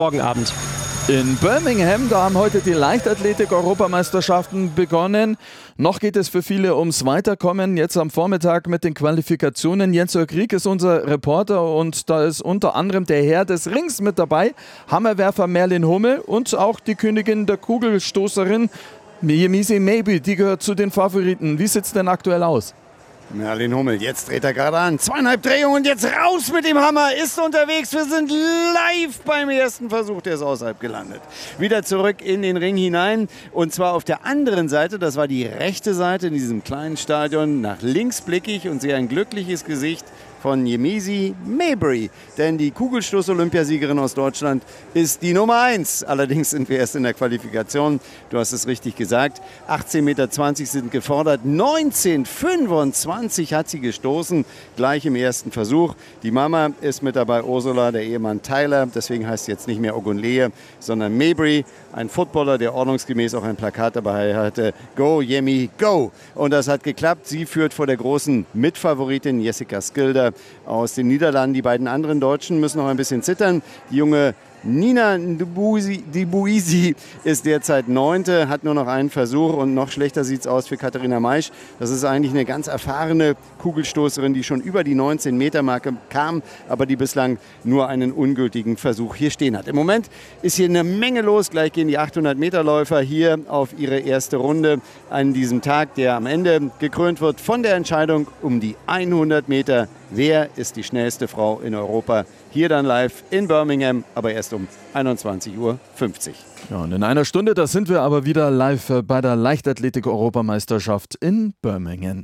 Morgen Abend. In Birmingham, da haben heute die Leichtathletik-Europameisterschaften begonnen. Noch geht es für viele ums Weiterkommen. Jetzt am Vormittag mit den Qualifikationen. Jens-Jörg Rieck ist unser Reporter und da ist unter anderem der Herr des Rings mit dabei. Hammerwerfer Merlin Hummel und auch die Königin der Kugelstoßerin Yemisi Maybe. Die gehört zu den Favoriten. Wie sieht es denn aktuell aus? Merlin Hummel, jetzt dreht er gerade an. 2,5 Drehungen und jetzt raus mit dem Hammer. Ist unterwegs. Wir sind live beim ersten Versuch. Der ist außerhalb gelandet. Wieder zurück in den Ring hinein. Und zwar auf der anderen Seite. Das war die rechte Seite in diesem kleinen Stadion. Nach links blickig und sehe ein glückliches Gesicht von Yemisi Maybe. Denn die Kugelstoß-Olympiasiegerin aus Deutschland ist die Nummer 1. Allerdings sind wir erst in der Qualifikation. Du hast es richtig gesagt. 18,20 Meter sind gefordert. 19,25 hat sie gestoßen. Gleich im ersten Versuch. Die Mama ist mit dabei, Ursula, der Ehemann Tyler. Deswegen heißt es jetzt nicht mehr Ogunleye, sondern Maybe. Ein Footballer, der ordnungsgemäß auch ein Plakat dabei hatte. Go, Yemi, go! Und das hat geklappt. Sie führt vor der großen Mitfavoritin Jessica Skilder aus den Niederlanden. Die beiden anderen Deutschen müssen noch ein bisschen zittern. Die junge Nina Dibuisi ist derzeit 9., hat nur noch einen Versuch und noch schlechter sieht es aus für Katharina Maisch. Das ist eigentlich eine ganz erfahrene Kugelstoßerin, die schon über die 19-Meter-Marke kam, aber die bislang nur einen ungültigen Versuch hier stehen hat. Im Moment ist hier eine Menge los. Gleich gehen die 800-Meter-Läufer hier auf ihre erste Runde an diesem Tag, der am Ende gekrönt wird von der Entscheidung um die 100 Meter. Wer ist die schnellste Frau in Europa? Hier dann live in Birmingham, aber erst um 21:50 Uhr. Ja, und in einer Stunde, da sind wir aber wieder live bei der Leichtathletik-Europameisterschaft in Birmingham.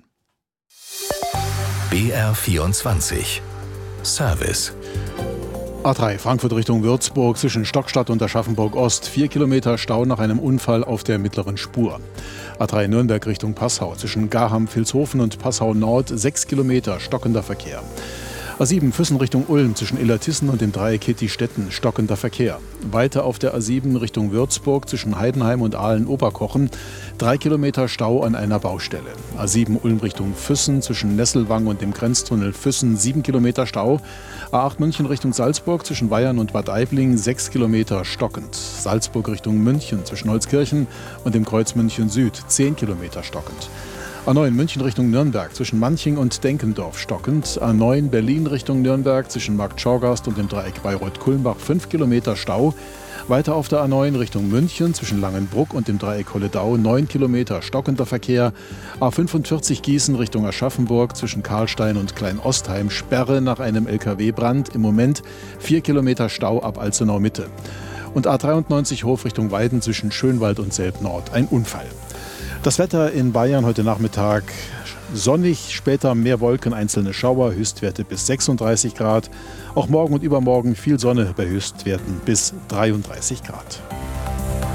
BR24 Service. A3 Frankfurt Richtung Würzburg zwischen Stockstadt und Aschaffenburg Ost. 4 Kilometer Stau nach einem Unfall auf der mittleren Spur. A3 Nürnberg Richtung Passau zwischen Garham-Vilshofen und Passau Nord. 6 Kilometer stockender Verkehr. A7 Füssen Richtung Ulm zwischen Illertissen und dem Dreieck Hitti-Stetten, stockender Verkehr. Weiter auf der A7 Richtung Würzburg zwischen Heidenheim und Aalen-Oberkochen, 3 Kilometer Stau an einer Baustelle. A7 Ulm Richtung Füssen zwischen Nesselwang und dem Grenztunnel Füssen, 7 Kilometer Stau. A8 München Richtung Salzburg zwischen Weyern und Bad Aibling, 6 Kilometer stockend. Salzburg Richtung München zwischen Holzkirchen und dem Kreuz München Süd, 10 Kilometer stockend. A9 München Richtung Nürnberg zwischen Manching und Denkendorf stockend. A9 Berlin Richtung Nürnberg zwischen Marktschaugarst und dem Dreieck Bayreuth-Kulmbach 5 Kilometer Stau. Weiter auf der A9 Richtung München zwischen Langenbruck und dem Dreieck Holledau 9 Kilometer stockender Verkehr. A45 Gießen Richtung Aschaffenburg zwischen Karlstein und Kleinostheim Sperre nach einem LKW-Brand. Im Moment 4 Kilometer Stau ab Alzenau Mitte. Und A93 Hof Richtung Weiden zwischen Schönwald und Selb-Nord. Ein Unfall. Das Wetter in Bayern heute Nachmittag sonnig, später mehr Wolken, einzelne Schauer, Höchstwerte bis 36 Grad. Auch morgen und übermorgen viel Sonne bei Höchstwerten bis 33 Grad.